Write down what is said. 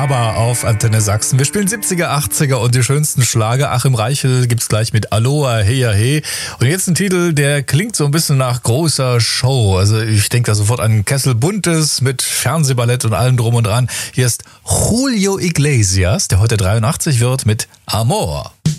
ABBA auf Antenne Sachsen. Wir spielen 70er, 80er und die schönsten Schlager. Achim Reichel gibt's gleich mit Aloha, Heya He. Und jetzt ein Titel, der klingt so ein bisschen nach großer Show. Also ich denke da sofort an Kessel Buntes mit Fernsehballett und allem drum und dran. Hier ist Julio Iglesias, der heute 83 wird, mit Amor.